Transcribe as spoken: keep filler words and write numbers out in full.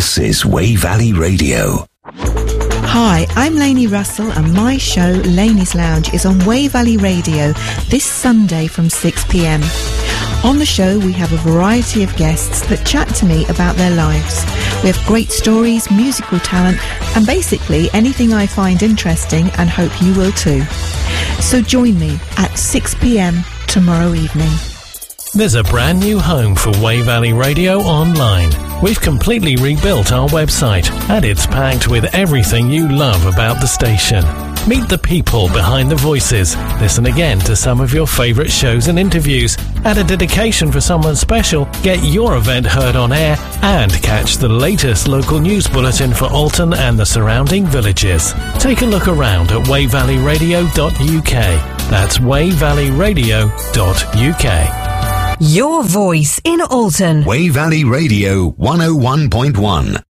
This is Way Valley Radio. Hi, I'm Lainey Russell and my show, Lainey's Lounge, is on Way Valley Radio this Sunday from six p m. On the show, we have a variety of guests that chat to me about their lives. We have great stories, musical talent, and basically anything I find interesting and hope you will too. So join me at six p m tomorrow evening. There's a brand new home for Way Valley Radio online. We've completely rebuilt our website and it's packed with everything you love about the station. Meet the people behind the voices. Listen again to some of your favourite shows and interviews. Add a dedication for someone special. Get your event heard on air and catch the latest local news bulletin for Alton and the surrounding villages. Take a look around at way valley radio dot u k. That's way valley radio dot u k. Your voice in Alton. Way Valley Radio one oh one point one.